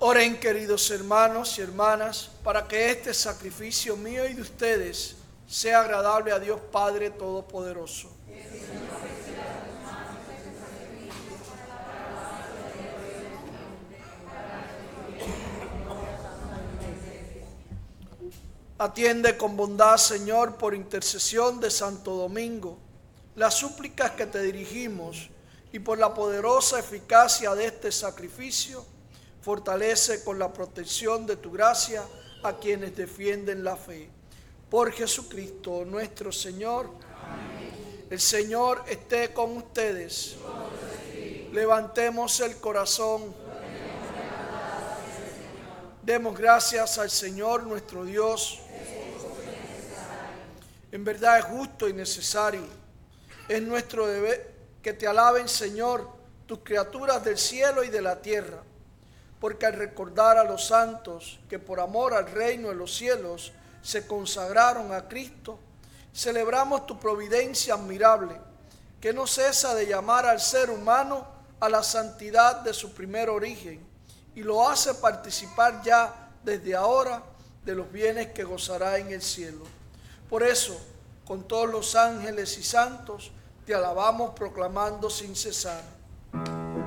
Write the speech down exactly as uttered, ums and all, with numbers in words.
Oren, queridos hermanos y hermanas, para que este sacrificio mío y de ustedes sea agradable a Dios Padre Todopoderoso. Atiende con bondad, Señor, por intercesión de Santo Domingo, las súplicas que te dirigimos, y por la poderosa eficacia de este sacrificio, fortalece con la protección de tu gracia a quienes defienden la fe. Por Jesucristo nuestro Señor. Amén. El Señor esté con ustedes. Levantemos el corazón. Demos gracias al Señor nuestro Dios. En verdad es justo y necesario. Es nuestro deber que te alaben, Señor, tus criaturas del cielo y de la tierra, porque al recordar a los santos que por amor al reino de los cielos se consagraron a Cristo, celebramos tu providencia admirable, que no cesa de llamar al ser humano a la santidad de su primer origen y lo hace participar ya desde ahora de los bienes que gozará en el cielo. Por eso, con todos los ángeles y santos, te alabamos proclamando sin cesar.